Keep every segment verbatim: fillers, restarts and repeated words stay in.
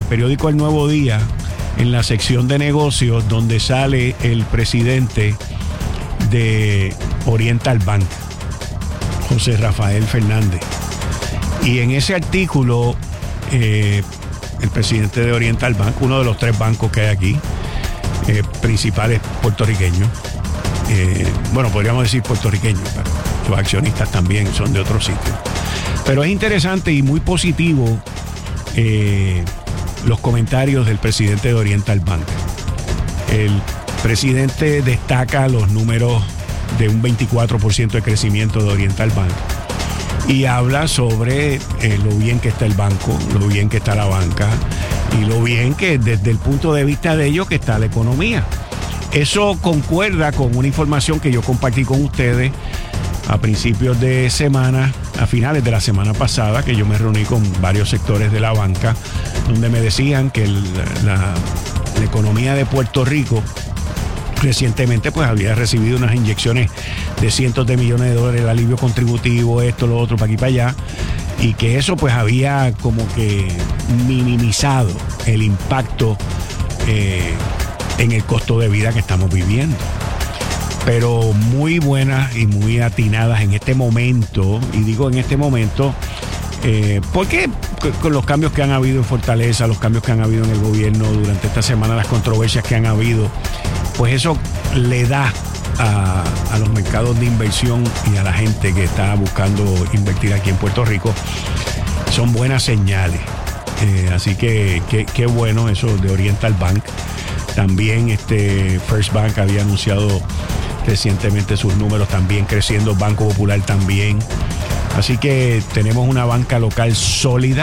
periódico El Nuevo Día, en la sección de negocios, donde sale el presidente de Oriental Bank, José Rafael Fernández. Y en ese artículo, eh, el presidente de Oriental Bank, uno de los tres bancos que hay aquí, eh, principales puertorriqueños, eh, bueno, podríamos decir puertorriqueños, pero sus accionistas también son de otros sitios. Pero es interesante y muy positivo eh, los comentarios del presidente de Oriental Bank. El presidente destaca los números de un veinticuatro por ciento de crecimiento de Oriental Bank y habla sobre eh, lo bien que está el banco, lo bien que está la banca y lo bien que desde el punto de vista de ellos que está la economía. Eso concuerda con una información que yo compartí con ustedes a principios de semana, a finales de la semana pasada, que yo me reuní con varios sectores de la banca, donde me decían que el, la, la economía de Puerto Rico recientemente pues había recibido unas inyecciones de cientos de millones de dólares, el alivio contributivo, esto, lo otro, para aquí, para allá, y que eso pues había como que minimizado el impacto eh, en el costo de vida que estamos viviendo. Pero muy buenas y muy atinadas en este momento, y digo en este momento, eh, porque con los cambios que han habido en Fortaleza, los cambios que han habido en el gobierno durante esta semana, las controversias que han habido, pues eso le da a, a los mercados de inversión y a la gente que está buscando invertir aquí en Puerto Rico, son buenas señales. Eh, así que qué bueno eso de Oriental Bank. También este First Bank había anunciado recientemente sus números también creciendo, Banco Popular también. Así que tenemos una banca local sólida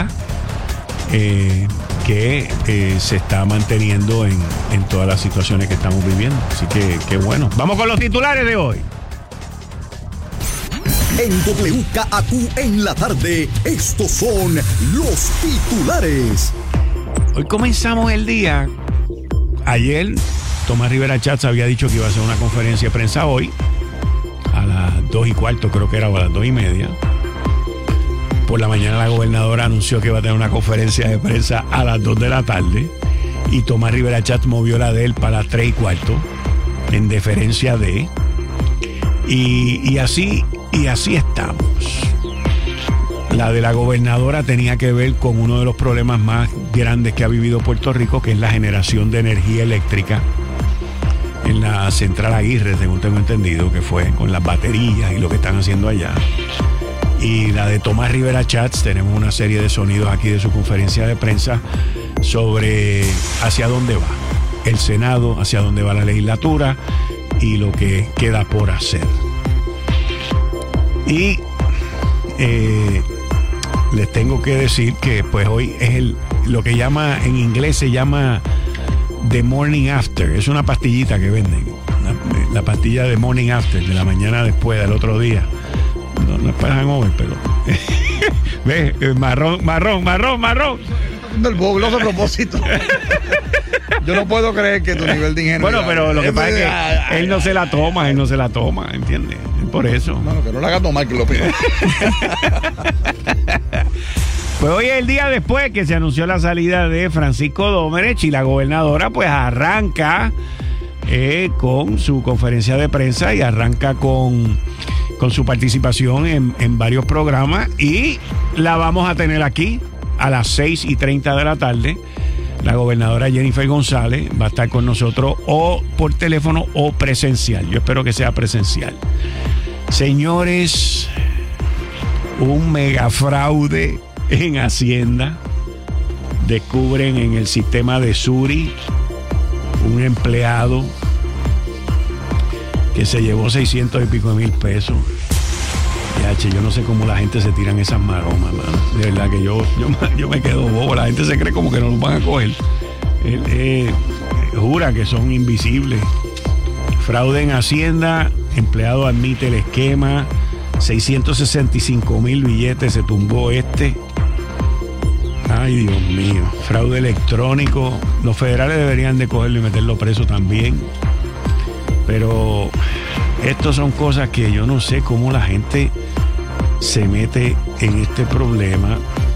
eh, que eh, se está manteniendo en, en todas las situaciones que estamos viviendo. Así que qué bueno. Vamos con los titulares de hoy. En W K A Q en la tarde, estos son los titulares. Hoy comenzamos el día. Ayer Tomás Rivera Chatz había dicho que iba a hacer una conferencia de prensa hoy a las dos y cuarto, creo que era, o a las dos y media. Por la mañana la gobernadora anunció que iba a tener una conferencia de prensa a las dos de la tarde y Tomás Rivera Chatz movió la de él para las tres y cuarto en deferencia de y, y así y así estamos. La de la gobernadora tenía que ver con uno de los problemas más grandes que ha vivido Puerto Rico, que es la generación de energía eléctrica en la central Aguirre, según tengo entendido, que fue con las baterías y lo que están haciendo allá. Y la de Tomás Rivera Chatz, tenemos una serie de sonidos aquí de su conferencia de prensa sobre hacia dónde va el Senado, hacia dónde va la legislatura y lo que queda por hacer. Y eh, les tengo que decir que pues hoy es el lo que llama en inglés se llama The Morning After. Es una pastillita que venden, la, la pastilla de Morning After, de la mañana después del otro día. No, no es para hangover, pero ve, marrón, marrón, marrón, marrón. El bobloso a propósito. Yo no puedo creer que tu nivel de ingeniería. Bueno, pero lo que pasa es que ay, ay, él no ay, se la toma, él no se la toma, ¿entiendes? Por eso. Bueno, que no la haga tomar, que lo pida. Pues hoy es el día después que se anunció la salida de Francisco Domenech y la gobernadora pues arranca eh, con su conferencia de prensa y arranca con, con su participación en, en varios programas y la vamos a tener aquí a las seis y treinta de la tarde. La gobernadora Jennifer González va a estar con nosotros o por teléfono o presencial. Yo espero que sea presencial. Señores, un mega fraude en Hacienda. Descubren en el sistema de Suri un empleado que se llevó seiscientos y pico de mil pesos. Ya, che, yo no sé cómo la gente se tiran esas maromas, mano. De verdad que yo, yo, yo me quedo bobo. La gente se cree como que no los van a coger. Él, eh, jura que son invisibles. Fraude en Hacienda. Empleado admite el esquema. seiscientos sesenta y cinco mil billetes se tumbó este. Ay, Dios mío. Fraude electrónico. Los federales deberían de cogerlo y meterlo preso también. Pero estos son cosas que yo no sé cómo la gente se mete en este problema